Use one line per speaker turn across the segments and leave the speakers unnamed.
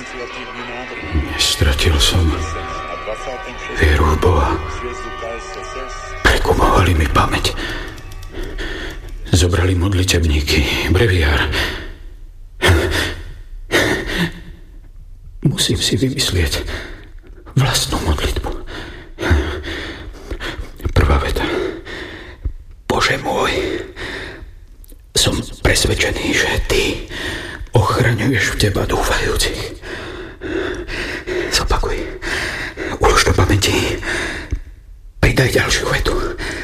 Nestratil som vieru v Boha. Prekumovali mi pamäť. Zobrali modlitebníky, breviár. Musím si vymyslieť vlastnú modlitbu. Prvá veta. Bože môj, som presvedčený, že Ty ochraňuješ v Teba dúfajúcich. Zopakuj. Ulož do pamäti. Pridaj ďalšiu vetu.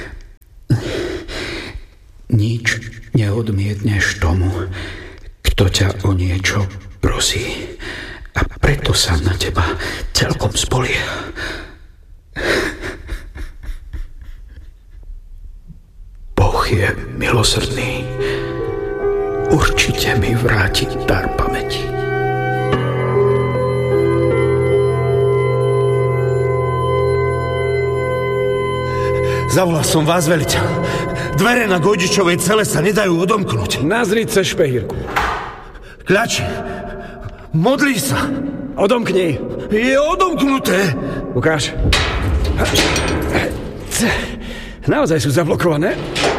Nič neodmietneš tomu, kto ťa o niečo prosí. A preto sa na teba celkom spolieha. Boh je milosrdný. Určite mi vráti dar pamäti.
Zavolal som vás, veliteľ. Dvere na Gojdičovej cele sa nedajú odomknúť.
Nazri cez špehírku.
Kľačí. Modlí sa.
Odomkni.
Je odomknuté.
Ukáž. Naozaj sú zablokované.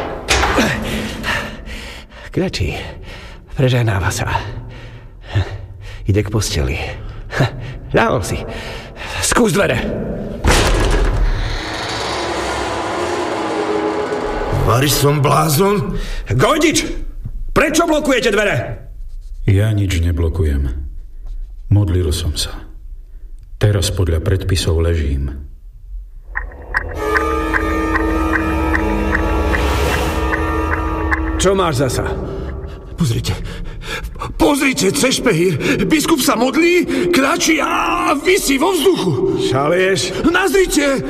Kľačí. Prežehnáva sa. Ide k posteli. Ľahol si. Skús dvere.
Vari som blázon?
Gojdič! Prečo blokujete dvere?
Ja nič neblokujem. Modlil som sa. Teraz podľa predpisov ležím.
Čo máš zasa?
Pozrite, cez špehír. Biskup sa modlí, kľačí a visí vo vzduchu.
Šalieš?
Nazrite!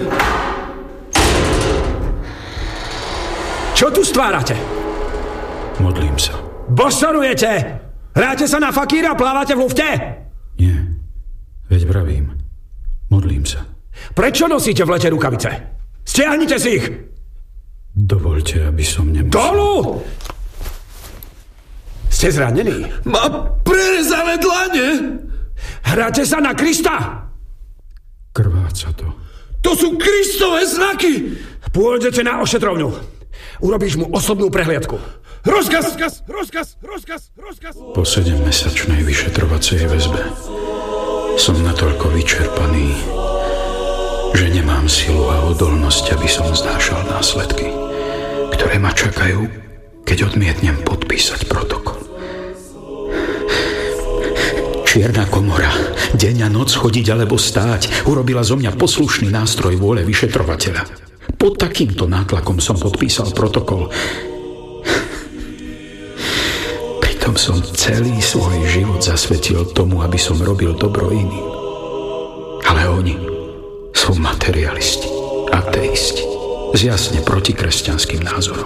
Čo tu stvárate?
Modlím sa.
Bosorujete! Hráte sa na fakíra a plávate v lufte?
Nie. Veď vravím. Modlím sa.
Prečo nosíte v lete rukavice? Stiahnite si ich!
Dovoľte, aby som nemusel...
Dolu! Ste zranení?
Má prerezané dlane!
Hráte sa na Krista?
Krváca to.
To sú Kristové znaky!
Pôjdete na ošetrovňu. Urobíš mu osobnú prehliadku.
Rozkaz!
Po 7-mesačnej vyšetrovacej väzbe som natoľko vyčerpaný, že nemám silu a odolnosť, aby som znášal následky, ktoré ma čakajú, keď odmietnem podpísať protokol. Čierna komora, deň a noc chodiť alebo stáť, urobila zo mňa poslušný nástroj vôle vyšetrovateľa. Pod takýmto nátlakom som podpísal protokol. Pritom som celý svoj život zasvetil tomu, aby som robil dobro iným. Ale oni sú materialisti, ateisti, s jasne protikresťanským názorom.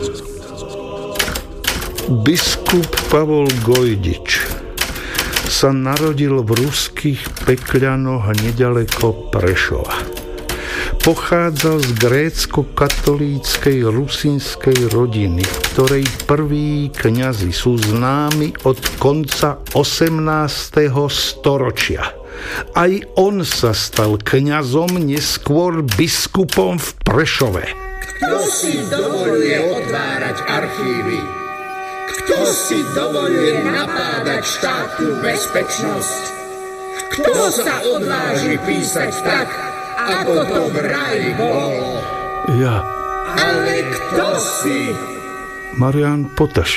Biskup Pavol Gojdič sa narodil v ruských Pekľanoch nedaleko Prešova. Pochádzal z grécko-katolíckej rusínskej rodiny, v ktorej prví kňazi sú známi od konca 18. storočia. Aj on sa stal kňazom, neskôr biskupom v Prešove.
Kto si dovoluje otvárať archívy? Kto si dovoluje napádať štátnu bezpečnosť? Kto sa odváži písať tak, ako to vraj bolo?
Ja.
Ale kto si?
Marián Potaš,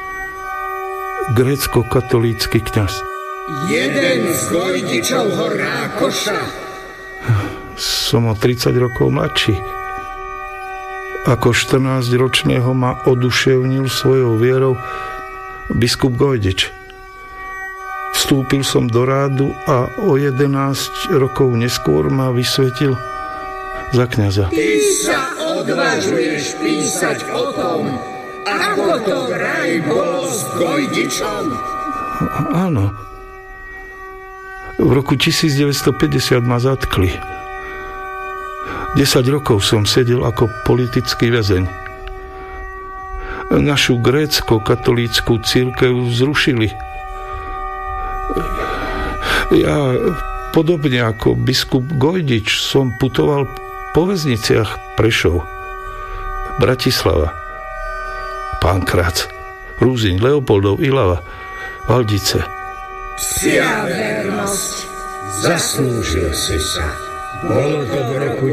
grécko-katolícky kňaz.
Jeden z Gojdičovho rákoša.
Som o 30 rokov mladší. Ako 14-ročného ma oduševnil svojou vierou biskup Gojdič. Vstúpil som do rádu a o 11 rokov neskôr ma vysvetil za kňaza.
Ty sa odvážuješ písať o tom, ako to vraj bolo s Gojdičom?
Áno. V roku 1950 ma zatkli. 10 rokov som sedel ako politický väzeň. Našu grécko-katolícku cirkev zrušili. Ja, podobne ako biskup Gojdič, som putoval po väzniciach Prešov, Bratislava, Pankrác, Rúziň, Leopoldov, Ilava, Valdice.
Psia vernosť, zaslúžil si sa. Bolo to v roku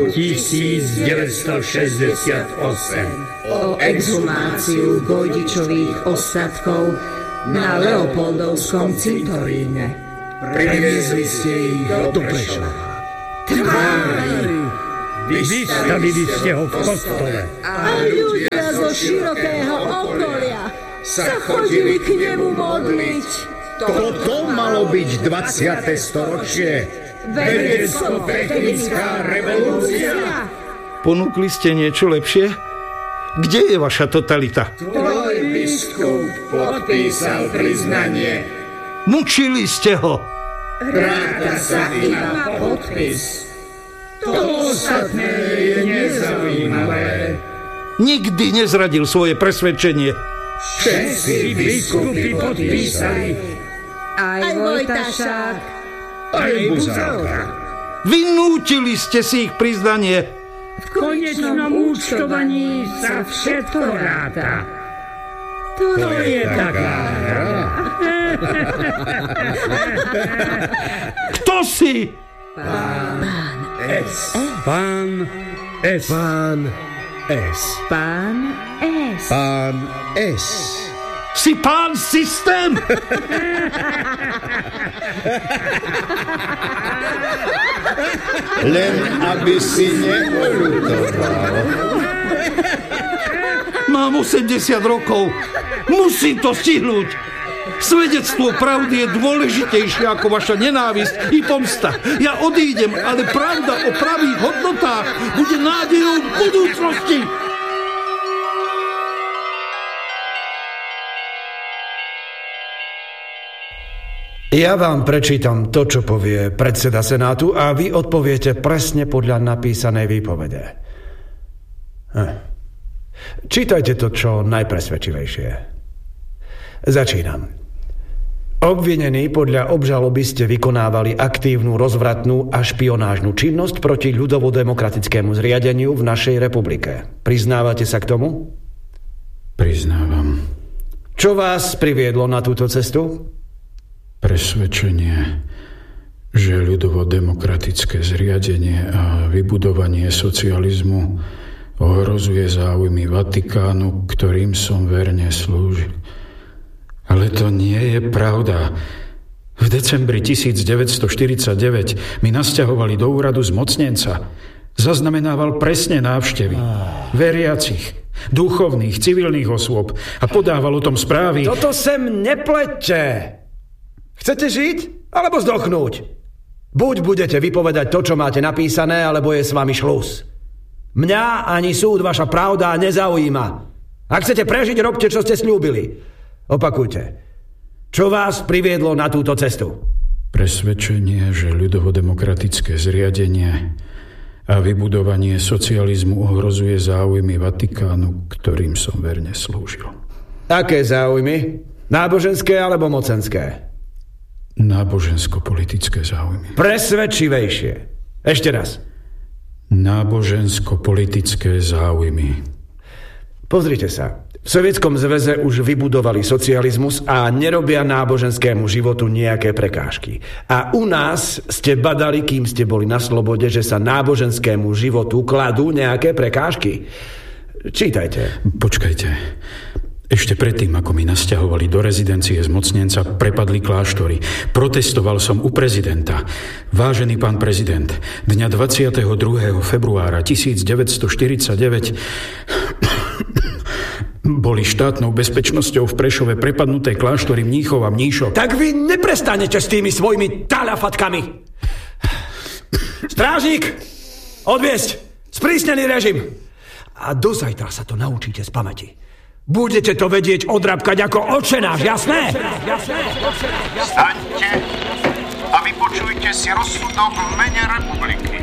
1968.
O exhumáciu Gojdičových ostatkov na Leopoldovskom cintoríne.
Previezli ste ich do Prešova. Tvári, vystavili ste ho v kostole.
A ľudia zo širokého okolia sa chodili k nemu modliť.
Toto malo byť 20. storočie. Vedecko-technická revolúcia.
Ponúkli ste niečo lepšie? Kde je vaša totalita?
Tvoj biskup podpísal priznanie.
Mučili ste ho.
Ráta sa iba podpis. To ostatné je nezaujímavé.
Nikdy nezradil svoje presvedčenie.
Všetci biskupy podpísali.
Aj Vojtašák,
aj Buzalka.
Vynútili ste si ich priznanie.
V konečnom účtovaní sa všetko ráta.
to
je taká hra.
Kto si?
Pán S.
Pán S.
Pán S.
Pán S.
Pán S.
Si pán systém?
Len aby si neoľutoval.
Mám 80 rokov. Musím to stihnúť. Svedectvo pravdy je dôležitejšie ako vaša nenávisť i pomsta. Ja odídem, ale pravda o pravých hodnotách bude nádejou budúcnosti.
Ja vám prečítam to, čo povie predseda Senátu a vy odpoviete presne podľa napísanej výpovede. Čítajte to čo najpresvedčivejšie. Začínam. Obvinení podľa obžaloby ste vykonávali aktívnu rozvratnú a špionážnu činnosť proti ľudovo-demokratickému zriadeniu v našej republike. Priznávate sa k tomu?
Priznávam.
Čo vás priviedlo na túto cestu?
Presvedčenie, že ľudovo-demokratické zriadenie a vybudovanie socializmu ohrozuje záujmy Vatikánu, ktorým som verne slúžil. Ale to nie je pravda. V decembri 1949 mi nasťahovali do úradu zmocnenca. Zaznamenával presne návštevy veriacich, duchovných, civilných osôb a podával o tom správy.
Toto sem nepleťte! Chcete žiť, alebo zdochnúť? Buď budete vypovedať to, čo máte napísané, alebo je s vami šlus. Mňa ani súd vaša pravda nezaujíma. Ak chcete prežiť, robte, čo ste sľúbili. Opakujte. Čo vás priviedlo na túto cestu?
Presvedčenie, že ľudovo-demokratické zriadenie a vybudovanie socializmu ohrozuje záujmy Vatikánu, ktorým som verne slúžil.
Aké záujmy? Náboženské alebo mocenské?
Nábožensko-politické záujmy.
Presvedčivejšie. Ešte raz.
Nábožensko-politické záujmy.
Pozrite sa. V Sovietskom zväze už vybudovali socializmus a nerobia náboženskému životu nejaké prekážky. A u nás ste badali, kým ste boli na slobode, že sa náboženskému životu kladú nejaké prekážky. Čítajte.
Počkajte. Ešte predtým, ako mi nasťahovali do rezidencie zmocnenca, prepadli kláštory. Protestoval som u prezidenta. Vážený pán prezident, dňa 22. februára 1949 boli štátnou bezpečnosťou v Prešove prepadnuté kláštory Mníchov a Mníšok.
Tak vy neprestanete s tými svojimi talafatkami. Strážnik, odviesť, sprísnený režim. A dozajtra sa to naučíte z pamäti. Budete to vedieť odrabkať ako Otčenáš, jasné?
Staňte a vypočujte si rozsudok v mene republiky.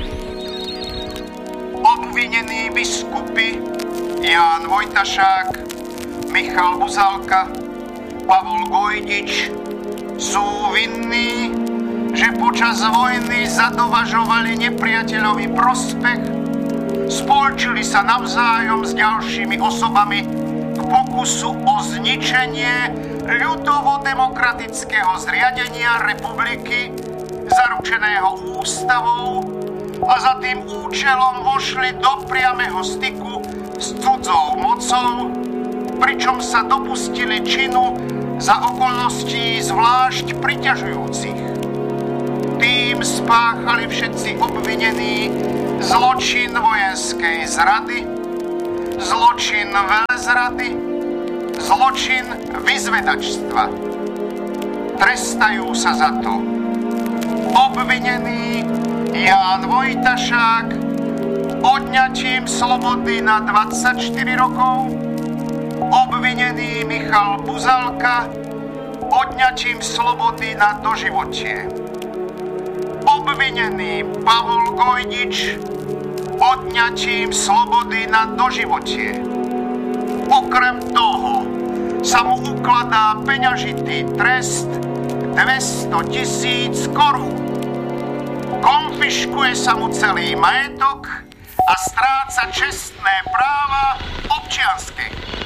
Obvinení biskupy Ján Vojtašák, Michal Buzalka, Pavol Gojdič sú vinní, že počas vojny zadovažovali nepriateľový prospech, spolčili sa navzájom s ďalšími osobami k pokusu o zničenie ľudovo-demokratického zriadenia republiky, zaručeného ústavou, a za tým účelom vošli do priameho styku s cudzou mocou, pričom sa dopustili činu za okolností zvlášť priťažujúcich. Tým spáchali všetci obvinení zločin vojenskej zrady, zločin veľzrady, zločin vyzvedačstva. Trestajú sa za to obvinený Ján Vojtašák odňatím slobody na 24 rokov, obvinený Michal Buzalka odňatím slobody na doživotie, obvinený Pavol Gojdič odňatím slobody na doživotie. Okrem toho sa mu ukladá peňažitý trest 200 000 korún. Konfiškuje sa mu celý majetok a stráca čestné práva občianske.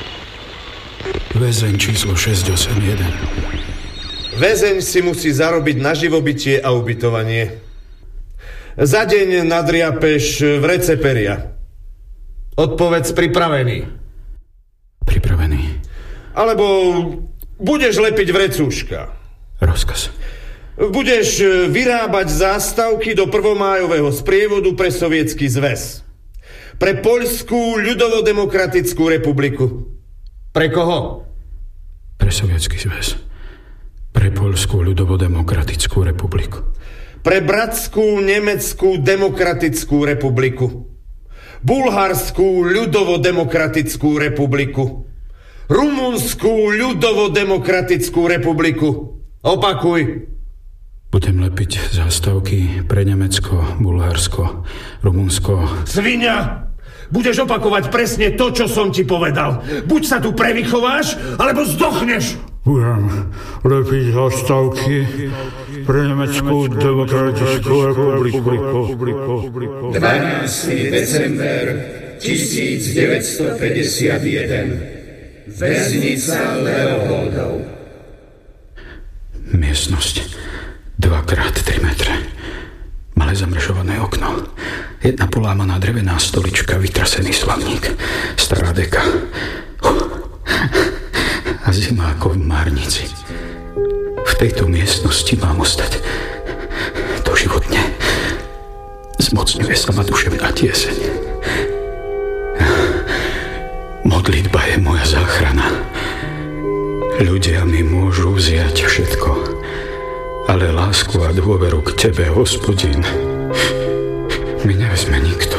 Väzeň číslo 681.
Väzeň si musí zarobiť na živobytie a ubytovanie. Za deň nadriapeš v receperia.
Odpovedz pripravený.
Pripravený.
Alebo budeš lepiť vrecúška.
Rozkaz.
Budeš vyrábať zástavky do prvomájového sprievodu pre Sovietsky zväz. Pre Poľskú ľudovo-demokratickú republiku.
Pre koho?
Pre Sovietsky zväz. Pre Poľskú ľudovo-demokratickú republiku.
Pre Bratskú nemeckú demokratickú republiku. Bulharskú ľudovo-demokratickú republiku. Rumunskú ľudovo-demokratickú republiku. Opakuj.
Budem lepiť zástavky pre Nemecko, Bulharsko, Rumunsko.
Sviňa! Budeš opakovať presne to, čo som ti povedal. Buď sa tu prevychováš, alebo zdochneš.
Budem lepiť zástavky pre Nemeckú demokratickú republiku.
12. december 1951. Väznica Leopoldov.
Miestnosť 2x3 metre. Malé zamrežované okno. Jedna polámaná drevená stolička, vytrasený slavník. Stará deka. A zima ako v márnici. V tejto miestnosti mám ostať doživotne. Zmocňuje sa ma duševná tieseň. Modlitba je moja záchrana. Ľudia mi môžu vziať všetko, ale lásku a dôveru k Tebe, Hospodin, mi nevezme nikto.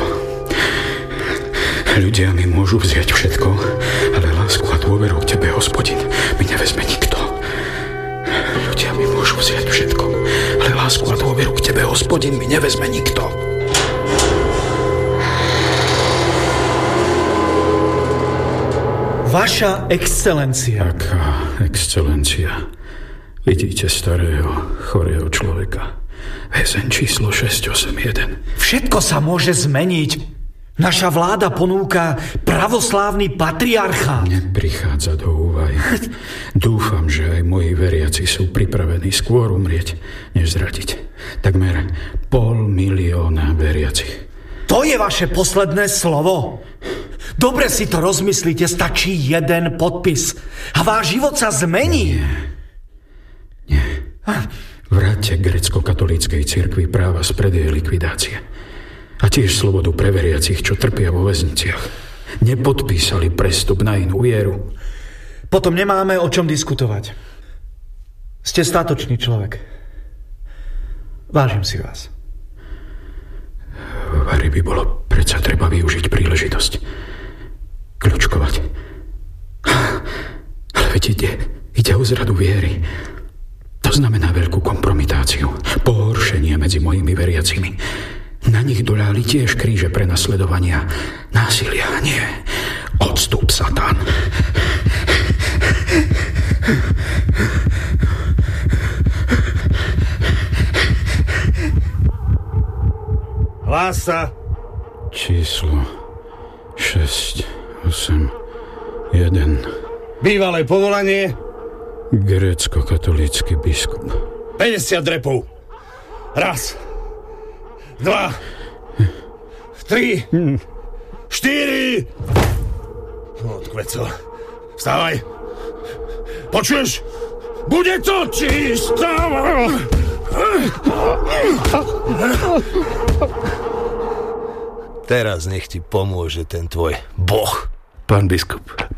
Ľudia mi môžu vziať všetko, ale lásku a dôveru k Tebe, Hospodin, mi nevezme nikto. Ľudia mi môžu vziať všetko, ale lásku a dôveru k Tebe, Hospodin, mi nevezme nikto.
Vaša excelencia.
Aká excelencia. Vidíte starého, chorého človeka. Väzeň číslo 681.
Všetko sa môže zmeniť. Naša vláda ponúka pravoslávny patriarchát.
Neprichádza do úvahy. Dúfam, že aj moji veriaci sú pripravení skôr umrieť, než zradiť. Takmer 500 000 veriacich.
To je vaše posledné slovo? Dobre si to rozmyslíte, stačí jeden podpis a váš život sa zmení.
Nie. Vráťte grécko-katolíckej cirkvi práva spred jej likvidácie. A tiež slobodu pre veriacich, čo trpia vo väzniciach. Nepodpísali prestup na inú vieru.
Potom nemáme o čom diskutovať. Ste statočný človek. Vážim si vás.
Vary by bolo predsa treba využiť príležitosť. Kľučkovať. Ale veď ide o zradu viery. To znamená veľkú kompromitáciu, pohoršenie medzi mojimi veriacimi. Na nich doľali tiež kríže prenasledovania, násilia. Nie. Odstup, Satan.
Hlás sa.
Číslo 6, 8, 1.
Bývalé povolanie.
Grécko-katolícky biskup.
50 drepov. 1, 2, 3, 4. Odkveco. Vstávaj. Počuješ? Bude to čisto. Teraz nech ti pomôže ten tvoj boh.
Pán biskup,